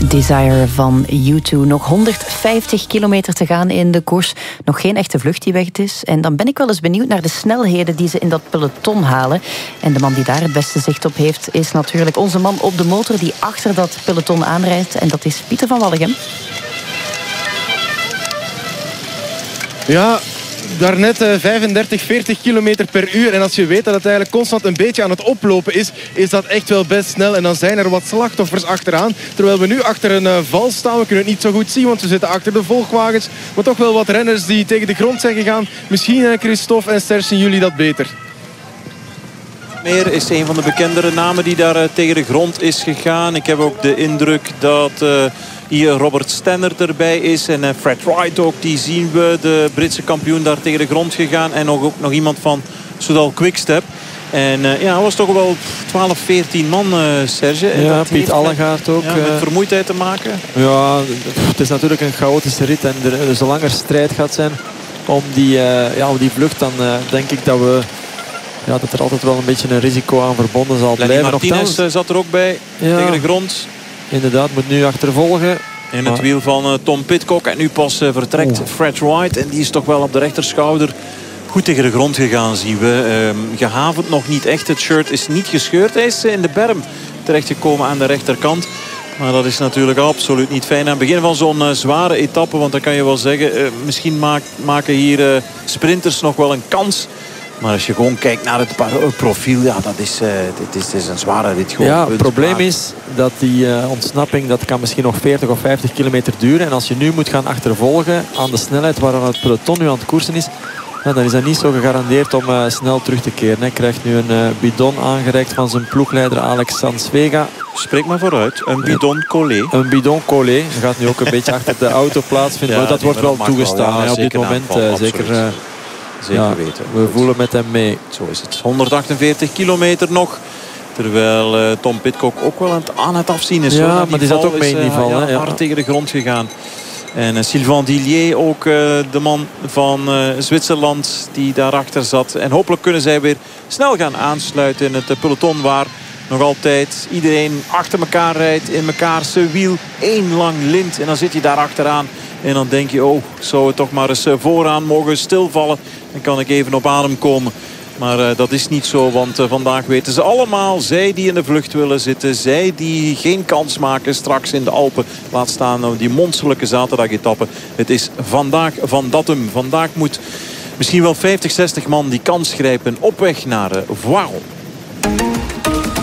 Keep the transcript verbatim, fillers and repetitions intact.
Desire van U twee. Nog honderdvijftig kilometer te gaan in de koers. Nog geen echte vlucht die weg is. En dan ben ik wel eens benieuwd naar de snelheden die ze in dat peloton halen. En de man die daar het beste zicht op heeft is natuurlijk onze man op de motor die achter dat peloton aanrijdt. En dat is Pieter van Wallegem. Ja, daarnet uh, vijfendertig, veertig kilometer per uur. En als je weet dat het eigenlijk constant een beetje aan het oplopen is, is dat echt wel best snel. En dan zijn er wat slachtoffers achteraan. Terwijl we nu achter een uh, val staan. We kunnen het niet zo goed zien, want we zitten achter de volgwagens. Maar toch wel wat renners die tegen de grond zijn gegaan. Misschien uh, Christophe en Serge zien jullie dat beter. Meer is een van de bekendere namen die daar uh, tegen de grond is gegaan. Ik heb ook de indruk dat uh, hier Robert Stenner erbij is. En uh, Fred Wright ook. Die zien we, de Britse kampioen, daar tegen de grond gegaan. En nog, ook nog iemand van Soudal Quickstep. En uh, ja, het was toch wel twaalf, veertien man, uh, Serge. En ja, dat Piet Allegaert ook. Ja, met vermoeidheid te maken. Ja, het is natuurlijk een chaotische rit. En er, er zolang er strijd gaat zijn om die, uh, ja, om die vlucht, dan uh, denk ik dat we... Ja, dat er altijd wel een beetje een risico aan verbonden zal Lenny blijven. Martinez uh, zat er ook bij, ja, tegen de grond. Inderdaad, moet nu achtervolgen. In het wiel van uh, Tom Pidcock. En nu pas uh, vertrekt Oeh. Fred Wright. En die is toch wel op de rechterschouder goed tegen de grond gegaan, zien we. Uh, gehavend nog niet echt. Het shirt is niet gescheurd. Hij is in de berm terechtgekomen aan de rechterkant. Maar dat is natuurlijk absoluut niet fijn. Aan het begin van zo'n uh, zware etappe. Want dan kan je wel zeggen, uh, misschien maak, maken hier uh, sprinters nog wel een kans. Maar als je gewoon kijkt naar het profiel, ja, dat is, uh, dit is, dit is een zware rit. Ja, het probleem is dat die uh, ontsnapping, dat kan misschien nog veertig of vijftig kilometer duren. En als je nu moet gaan achtervolgen aan de snelheid waaraan het peloton nu aan het koersen is, ja, dan is dat niet zo gegarandeerd om uh, snel terug te keren. Hij krijgt nu een uh, bidon aangereikt van zijn ploegleider Alex Sansvega. Spreek maar vooruit. Een bidon collé. Een bidon collé. Hij gaat nu ook een beetje achter de auto plaatsvinden. Ja, maar dat wordt wel dat toegestaan wel, ja, op dit moment. Aanval, uh, zeker... Uh, Zeker ja, weten. We voelen met hem mee. Zo is het. honderdachtenveertig kilometer nog. Terwijl uh, Tom Pidcock ook wel aan het, aan het afzien is. Ja, hoor. maar die, die zat ook mee in die val. Uh, ja, ja. hard tegen de grond gegaan. En uh, Sylvain Dillier, ook uh, de man van uh, Zwitserland die daarachter zat. En hopelijk kunnen zij weer snel gaan aansluiten in het uh, peloton waar nog altijd iedereen achter elkaar rijdt. In elkaar zijn wiel. Eén lang lint. En dan zit hij daar achteraan. En dan denk je, oh, zou het toch maar eens vooraan mogen stilvallen. Dan kan ik even op adem komen. Maar uh, dat is niet zo, want uh, vandaag weten ze allemaal. Zij die in de vlucht willen zitten. Zij die geen kans maken straks in de Alpen. Laat staan uh, die monsterlijke zaterdagetappe. Het is vandaag van datum. Vandaag moet misschien wel vijftig, zestig man die kans grijpen op weg naar uh, Voiron.